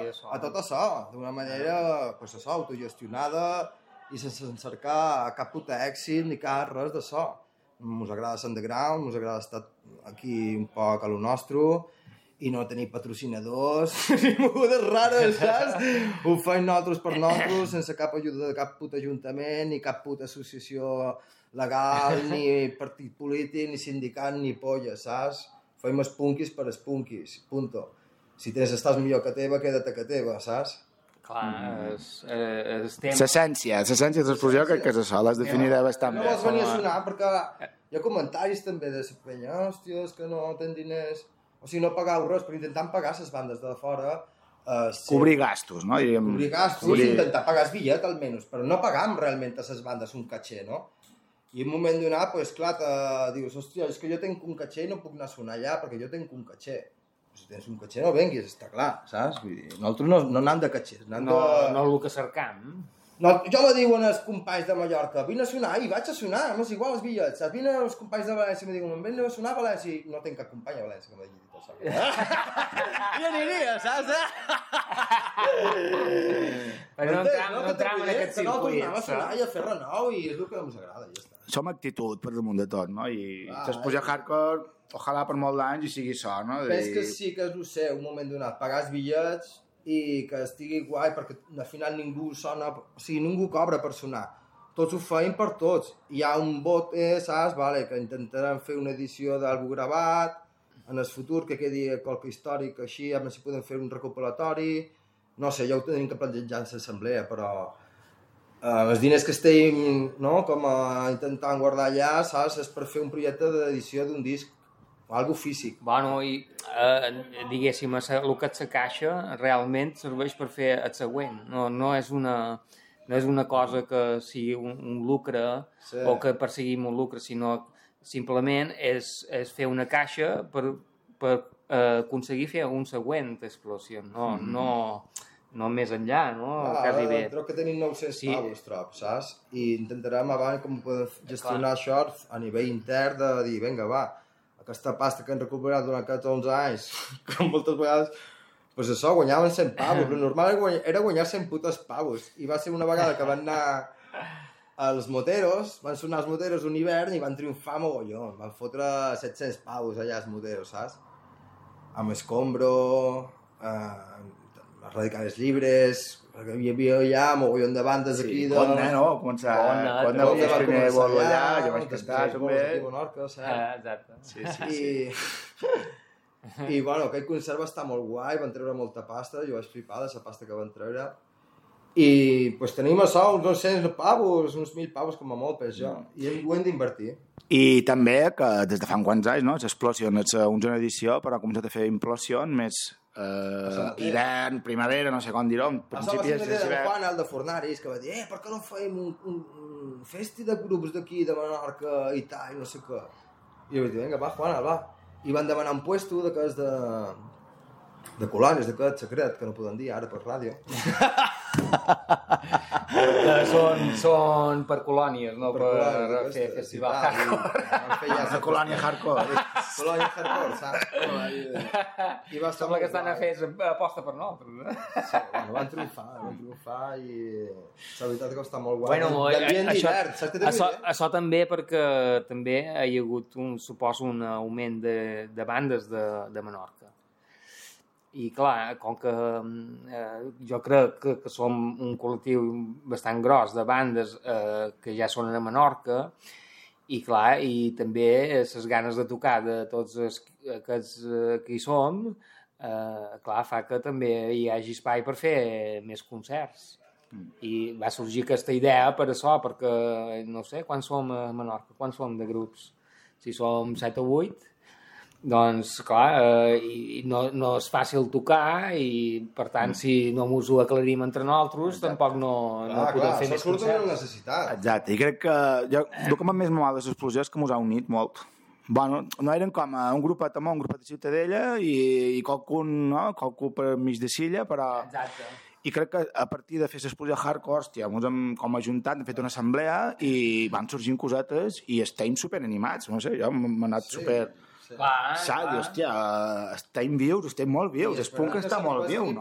a tot això, d'una manera autogestionada i sense cercar cap puta èxit ni cap res d'això. Ens agrada l'underground, ens agrada estar aquí un poc a lo nostre i no tenir patrocinadors ni mogudes rares, saps? Ho fem nosaltres per nosaltres, sense cap ajuda de cap puta ajuntament, ni cap puta associació legal, ni partit polític, ni sindicat, ni polla, saps? Fem els punkis per els punkis, punto. Si estàs millor que teva, queda't a que teva, saps? Clar, l'essència de l'explosió crec que és això, l'has definida bastant bé. No vols venir a sonar perquè hi ha comentaris també de la penya, hòstia, és que no tenen diners, o sigui, no pagau res, per intentar pagar les bandes de fora. Cobrir gastos, no? Cobrir gastos, intentar pagar el bitllet almenys, però no pagam realment a les bandes un caché, no? I en un moment donat, pues clar, dius, hòstia, és que jo tinc un caché i no puc anar a sonar allà perquè jo tinc un caché. Si tens un caché no venguis, està clar, saps? Vull dir, nosaltres no anem de catxers, anem de... No el que cercam. No, jo me diuen els companys de Mallorca, vine a sonar, i vaig a sonar, m'és igual els bitllets, saps? Vine els companys de València i me diuen, vine a sonar a València, i no tinc cap company a València que m'hagi dit això. Jo aniria, saps? Però no entram en aquest circuit. Nosaltres anem a sonar i a fer renou i és el que ens agrada, ja està. Som actitud per damunt de tot, no? I l'explosió hardcore, ojalà per molts anys i sigui això, no? Penso que sí que és el seu, un moment donat, pagar els bitllets i que estigui guai, perquè al final ningú sona, o sigui, ningú cobra per sonar. Tots ho feim per tots. Hi ha un bot, saps? Vale, que intentarem fer una edició d'algú gravat, en el futur que quedi qualque històric així, a veure si podem fer un recopilatori. No sé, ja ho tenim que plantejar en l'assemblea, però els diners que estem, no, com a intentant guardar allà, saps? És per fer un projecte d'edició d'un disc o algo físic. Bueno, i diguéssim, el que és la caixa realment serveix per fer el següent. No és una cosa que sigui un lucre o que perseguim un lucre, sinó simplement és fer una caixa per aconseguir fer un següent explosió. No més enllà, no? Quasi bé. Crec que tenim 900 pavos, trob, saps? I intentarem abans com podem gestionar això a nivell intern de dir, vinga, va, aquesta pasta que hem recuperat durant aquests 11 anys, com moltes vegades, doncs això, guanyaven 100 pavos. El normal era guanyar 100 putes pavos. I va ser una vegada que van anar als moteros, van sonar els moteros un hivern i van triomfar mogollon. Van fotre 700 pavos allà als moteros, saps? Amb escombro, Radicales Libres, perquè hi havia allà mogollon de bandes aquí de... Conde, no? Començar... Conde va fer el primer bolo allà, jo vaig cantar també. Exacte. Sí. I bueno, aquell concert va estar molt guai, van treure molta pasta, jo vaig flipar de la pasta que van treure. I doncs tenim això, uns 900 pavos, uns 1.000 pavos com a molt, pes jo. I ho hem d'invertir. I també que des de fa uns quants anys, no? S'Explosion és una edició, però ha començat a fer Implosion més hivern, primavera, no sé com dir-ho. Això va ser una idea de Juan, el de Fornaris, que va dir, per què no fem un festi de grups d'aquí, de Menorca i tal, no sé què. I jo vaig dir, vinga, va, Juan, va. I van demanar un puesto d'aquests de colònies, d'aquest secret, que no poden dir ara per ràdio. Són per colònies, no per fer festival hardcore. La colònia hardcore. Colònia hardcore, saps? Sembla que estan a fer aposta per nosaltres. Sí, van triomfar i la veritat que està molt guai. Bueno, això també perquè també hi ha hagut un augment de bandes de Menorca. I clar, com que jo crec que som un col·lectiu bastant gros de bandes que ja són a Menorca i clar, i també les ganes de tocar de tots aquests que hi som, clar, fa que també hi hagi espai per fer més concerts. I va sorgir aquesta idea per això, perquè no sé, quan som a Menorca, quan som de grups? Si som 7 o 8, doncs, clar, no és fàcil tocar i, per tant, si no ens ho aclarim entre nosaltres, tampoc no podem fer més concerts. Això surt d'una necessitat. Exacte, i crec que el que m'ha més mal de l'explosió és que mos ha unit molt. Bueno, no eren com un grupet amb un grupet de Ciutadella i qualcú per mig de Silla, però... Exacte. I crec que a partir de fer l'explosió hardcore, hòstia, ens hem com ajuntat, hem fet una assemblea i van sorgint cosetes i estem superanimats, no sé, jo m'he anat super... Clar. Hòstia, estem vius, estem molt vius, el punk està molt viu, no?